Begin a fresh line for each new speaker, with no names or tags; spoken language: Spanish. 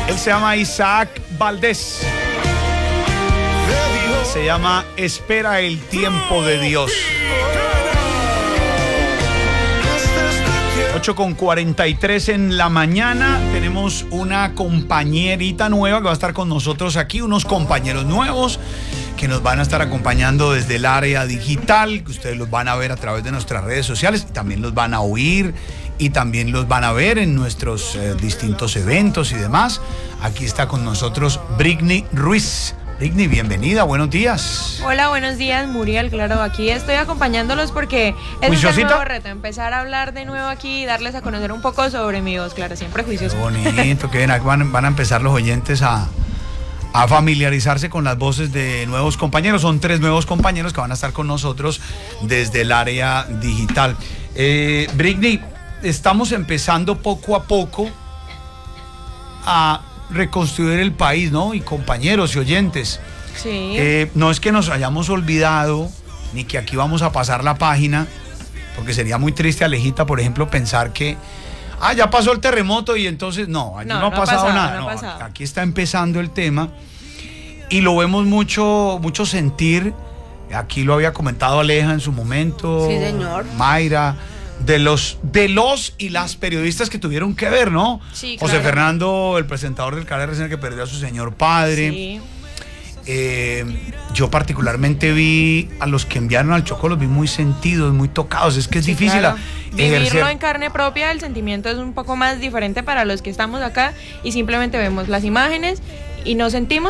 Él se llama Isaac Valdés. Se llama Espera el tiempo de Dios. 8:43 en la mañana. Tenemos una compañerita nueva que va a estar con nosotros aquí, unos compañeros nuevos que nos van a estar acompañando desde el área digital, que ustedes los van a ver a través de nuestras redes sociales, y también los van a oír y también los van a ver en nuestros distintos eventos y demás. Aquí está con nosotros Britney Ruiz. Britney, bienvenida, buenos días.
Hola, buenos días, Muriel. Claro, aquí estoy acompañándolos porque es un nuevo reto, empezar a hablar de nuevo aquí y darles a conocer un poco sobre mi voz, claro, siempre juicioso.
Qué bonito, que van a empezar los oyentes a familiarizarse con las voces de nuevos compañeros. Son 3 nuevos compañeros que van a estar con nosotros desde el área digital. Britney, estamos empezando poco a poco a reconstruir el país, ¿no? Y compañeros y oyentes.
Sí.
No es que nos hayamos olvidado, ni que aquí vamos a pasar la página, porque sería muy triste, Alejita, por ejemplo, pensar que ya pasó el terremoto y entonces no ha pasado nada. No, aquí está empezando el tema y lo vemos mucho sentir. Aquí lo había comentado Aleja en su momento.
Sí, señor.
Mayra, de los y las periodistas que tuvieron que ver, ¿no?
Sí, claro.
José Fernando, el presentador del canal RCN, que perdió a su señor padre.
Sí.
Yo particularmente vi a los que enviaron al Chocó, los vi muy sentidos, muy tocados. Es que es difícil
claro. Vivirlo en carne propia, el sentimiento es un poco más diferente para los que estamos acá y simplemente vemos las imágenes y nos sentimos